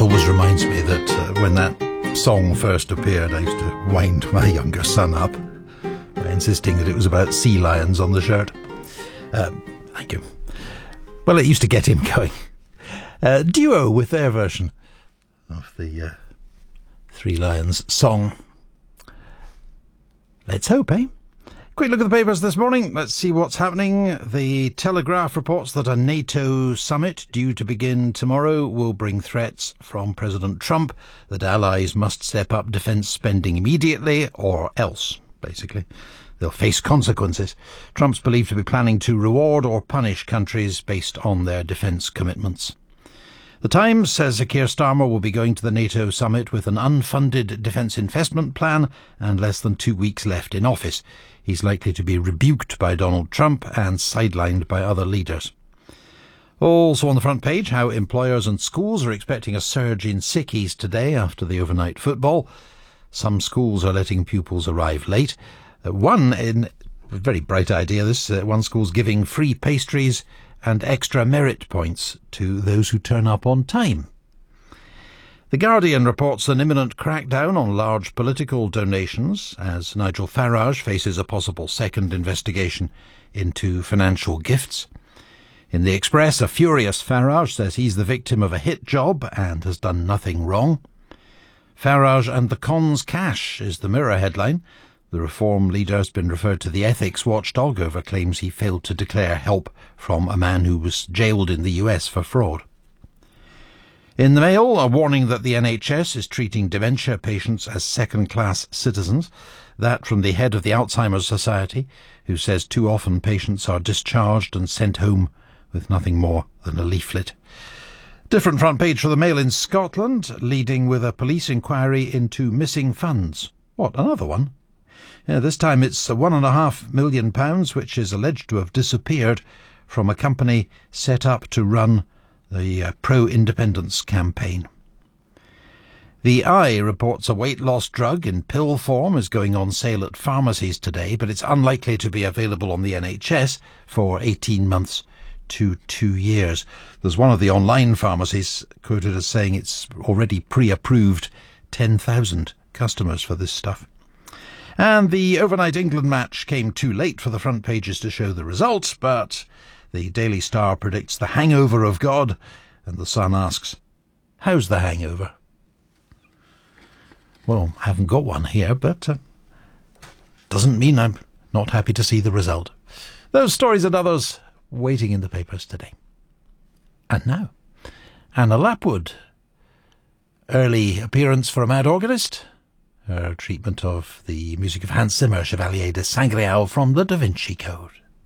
always reminds me that when that song first appeared, I used to wind my younger son up by insisting that it was about sea lions on the shirt. Thank you. Well, it used to get him going. Duo with their version of the Three Lions song. Let's hope, eh? Quick look at the papers this morning. Let's see what's happening. The Telegraph reports that a NATO summit due to begin tomorrow will bring threats from President Trump that allies must step up defence spending immediately or else, basically. They'll face consequences. Trump's believed to be planning to reward or punish countries based on their defence commitments. The Times says Keir Starmer will be going to the NATO summit with an unfunded defence investment plan and less than 2 weeks left in office. He's likely to be rebuked by Donald Trump and sidelined by other leaders. Also on the front page, how employers and schools are expecting a surge in sickies today after the overnight football. Some schools are letting pupils arrive late. One very bright idea, one school's giving free pastries and extra merit points to those who turn up on time. The Guardian reports an imminent crackdown on large political donations as Nigel Farage faces a possible second investigation into financial gifts. In the Express, a furious Farage says he's the victim of a hit job and has done nothing wrong. Farage and the Cons cash is the Mirror headline. The Reform leader has been referred to the ethics watchdog over claims he failed to declare help from a man who was jailed in the US for fraud. In the Mail, a warning that the NHS is treating dementia patients as second-class citizens. That from the head of the Alzheimer's Society, who says too often patients are discharged and sent home with nothing more than a leaflet. Different front page for the Mail in Scotland, leading with a police inquiry into missing funds. What, another one? Yeah, this time it's £1.5 million, which is alleged to have disappeared from a company set up to run the pro-independence campaign. The Eye reports a weight loss drug in pill form is going on sale at pharmacies today, but it's unlikely to be available on the NHS for 18 months to 2 years. There's one of the online pharmacies quoted as saying it's already pre-approved 10,000 customers for this stuff. And the overnight England match came too late for the front pages to show the result, but the Daily Star predicts the hangover of God, and the Sun asks, how's the hangover? Well, I haven't got one here, but doesn't mean I'm not happy to see the result. Those stories and others waiting in the papers today. And now, Anna Lapwood. Early appearance for a mad organist. Her treatment of the music of Hans Zimmer, Chevalier de Saint-Gréal from the Da Vinci Code.